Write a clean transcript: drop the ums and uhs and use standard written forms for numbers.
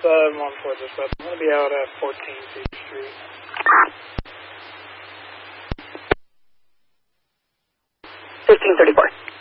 714 dispatch. I'm going to be out at 14 Beach Street. 1534.